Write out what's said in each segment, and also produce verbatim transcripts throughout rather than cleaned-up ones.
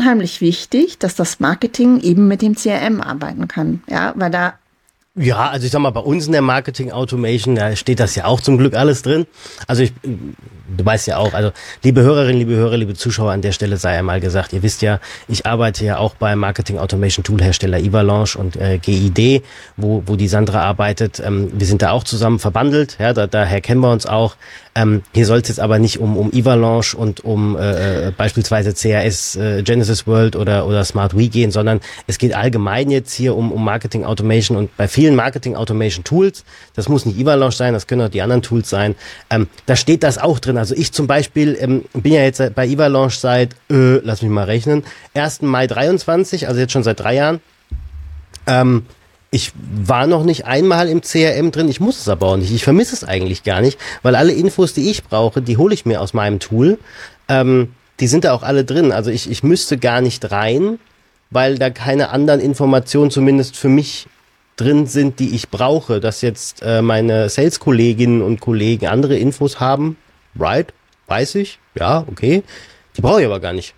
unheimlich wichtig, dass das Marketing eben mit dem C R M arbeiten kann. Ja, weil da Ja, also ich sag mal, bei uns in der Marketing Automation, da steht das ja auch zum Glück alles drin. Also ich, du weißt ja auch, also liebe Hörerinnen, liebe Hörer, liebe Zuschauer, an der Stelle sei einmal gesagt, ihr wisst ja, ich arbeite ja auch beim Marketing Automation Tool Hersteller Ivalanche und äh, G I D, wo wo die Sandra arbeitet. Ähm, wir sind da auch zusammen verbandelt, ja, da, daher kennen wir uns auch. Ähm, hier soll es jetzt aber nicht um um Ivalanche und um äh, beispielsweise C R S äh, Genesis World oder oder Smart We gehen, sondern es geht allgemein jetzt hier um um Marketing Automation und bei vielen Marketing Automation Tools, das muss nicht Ivalanche sein, das können auch die anderen Tools sein, ähm, da steht das auch drin. Also ich zum Beispiel ähm, bin ja jetzt bei Ivalanche seit, äh, lass mich mal rechnen, ersten Mai dreiundzwanzig, also jetzt schon seit drei Jahren. Ähm, Ich war noch nicht einmal im C R M drin, ich muss es aber auch nicht, ich vermisse es eigentlich gar nicht, weil alle Infos, die ich brauche, die hole ich mir aus meinem Tool, ähm, die sind da auch alle drin, also ich, ich müsste gar nicht rein, weil da keine anderen Informationen zumindest für mich drin sind, die ich brauche, dass jetzt äh, meine Sales-Kolleginnen und Kollegen andere Infos haben, right, weiß ich, ja, okay, die brauche ich aber gar nicht.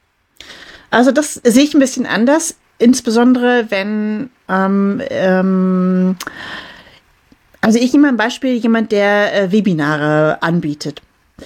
Also das sehe ich ein bisschen anders. Insbesondere wenn, ähm, ähm, also ich nehme ein Beispiel, jemand, der äh, Webinare anbietet.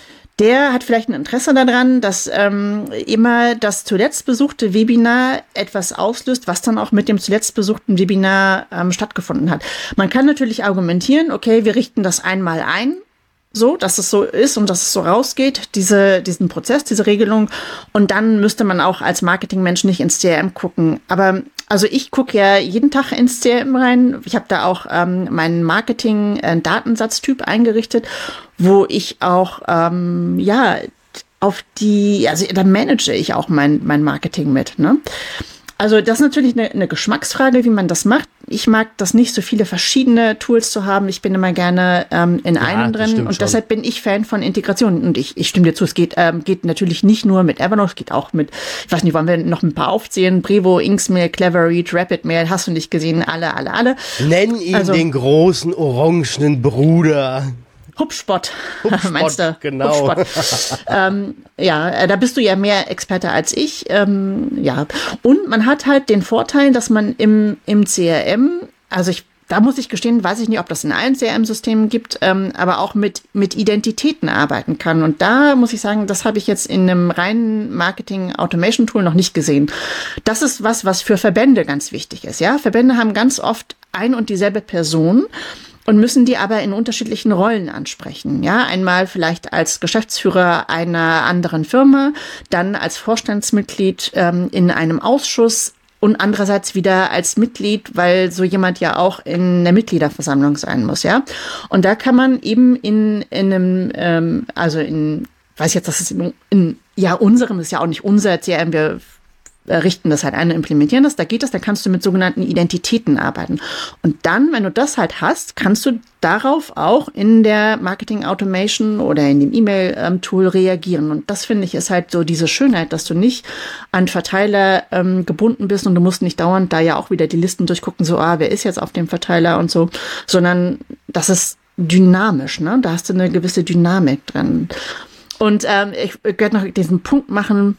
Der hat vielleicht ein Interesse daran, dass ähm, immer das zuletzt besuchte Webinar etwas auslöst, was dann auch mit dem zuletzt besuchten Webinar ähm, stattgefunden hat. Man kann natürlich argumentieren, okay, wir richten das einmal ein, so, dass es so ist und dass es so rausgeht, diese, diesen Prozess, diese Regelung. Und dann müsste man auch als Marketingmensch nicht ins C R M gucken. Aber also ich gucke ja jeden Tag ins C R M rein. Ich habe da auch ähm, meinen Marketing-Datensatztyp eingerichtet, wo ich auch, ähm, ja, auf die, also da manage ich auch mein, mein Marketing mit, ne? Also das ist natürlich eine, eine Geschmacksfrage, wie man das macht. Ich mag das nicht, so viele verschiedene Tools zu haben. Ich bin immer gerne ähm, in Ja, einem das drin und stimmt deshalb bin ich Fan von Integration. Und ich, ich stimme dir zu, es geht, ähm, geht natürlich nicht nur mit Evernote, es geht auch mit, ich weiß nicht, wollen wir noch ein paar aufzählen? Brevo, Inksmail, Cleverreach, RapidMail, hast du nicht gesehen? Alle, alle, alle. Nenn ihn Also, den großen orangenen Bruder. Hubspot, Hubspot, meinst du? genau. Hubspot. ähm, ja, äh, da bist du ja mehr Experte als ich. Ähm, ja, und man hat halt den Vorteil, dass man im, im C R M, also ich, da muss ich gestehen, weiß ich nicht, ob das in allen C R M-Systemen gibt, ähm, aber auch mit, mit Identitäten arbeiten kann. Und da muss ich sagen, das habe ich jetzt in einem reinen Marketing-Automation-Tool noch nicht gesehen. Das ist was, was für Verbände ganz wichtig ist. Ja, Verbände haben ganz oft ein und dieselbe Person und müssen die aber in unterschiedlichen Rollen ansprechen. Ja, einmal vielleicht als Geschäftsführer einer anderen Firma, dann als Vorstandsmitglied ähm, in einem Ausschuss und andererseits wieder als Mitglied, weil so jemand ja auch in der Mitgliederversammlung sein muss. Ja, und da kann man eben in, in einem, ähm, also in, weiß ich jetzt, das ist in, in ja unserem, ist ja auch nicht unser C R M, wir richten das halt ein und implementieren das, da geht das, da kannst du mit sogenannten Identitäten arbeiten. Und dann, wenn du das halt hast, kannst du darauf auch in der Marketing Automation oder in dem E-Mail-Tool reagieren. Und das finde ich ist halt so diese Schönheit, dass du nicht an Verteiler ähm, gebunden bist und du musst nicht dauernd da ja auch wieder die Listen durchgucken, so, ah, wer ist jetzt auf dem Verteiler und so, sondern das ist dynamisch, ne? Da hast du eine gewisse Dynamik drin. Und ähm, ich werde noch diesen Punkt machen,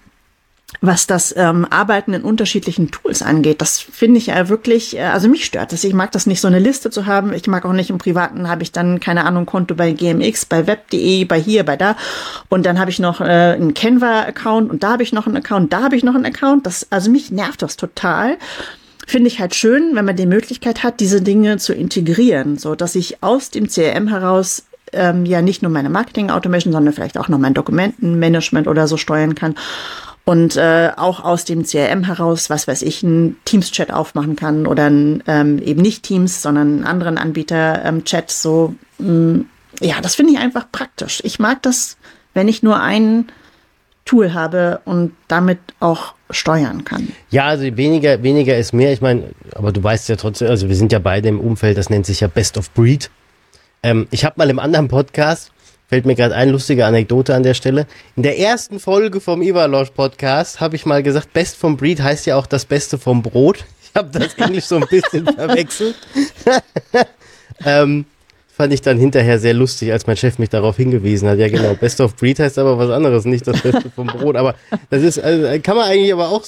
was das ähm, Arbeiten in unterschiedlichen Tools angeht. Das finde ich ja wirklich, äh, also mich stört das. Ich mag das nicht, so eine Liste zu haben. Ich mag auch nicht, im Privaten habe ich dann, keine Ahnung, Konto bei G M X, bei web punkt de, bei hier, bei da. Und dann habe ich noch äh, einen Canva-Account und da habe ich noch einen Account, da habe ich noch einen Account. Das, also mich nervt das total. Finde ich halt schön, wenn man die Möglichkeit hat, diese Dinge zu integrieren, so dass ich aus dem C R M heraus ähm, ja nicht nur meine Marketing-Automation, sondern vielleicht auch noch mein Dokumentenmanagement oder so steuern kann. Und äh, auch aus dem C R M heraus, was weiß ich, einen Teams-Chat aufmachen kann oder ein, ähm, eben nicht Teams, sondern einen anderen Anbieter-Chat. Ähm, so, mh, ja, das finde ich einfach praktisch. Ich mag das, wenn ich nur ein Tool habe und damit auch steuern kann. Ja, also weniger, weniger ist mehr. Ich meine, aber du weißt ja trotzdem, also wir sind ja beide im Umfeld, das nennt sich ja Best of Breed. Ähm, ich habe mal im anderen Podcast, fällt mir gerade eine lustige Anekdote an der Stelle. In der ersten Folge vom Ivalanche Podcast habe ich mal gesagt, Best vom Breed heißt ja auch das Beste vom Brot. Ich habe das Englisch so ein bisschen verwechselt. ähm, fand ich dann hinterher sehr lustig, als mein Chef mich darauf hingewiesen hat. Ja genau, Best of Breed heißt aber was anderes, nicht das Beste vom Brot. Aber das ist, also, kann man eigentlich aber auch